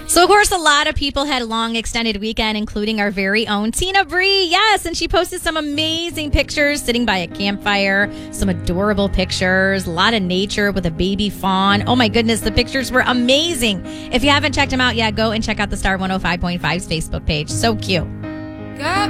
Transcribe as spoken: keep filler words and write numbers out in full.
So, of course, a lot of people had a long extended weekend, including our very own Tina Bree. Yes, and she posted some amazing pictures sitting by a campfire, some adorable pictures, a lot of nature with a baby fawn. Oh, my goodness, the pictures were amazing. If you haven't checked them out yet, go and check out the Star one oh five point five's Facebook page. So cute. Got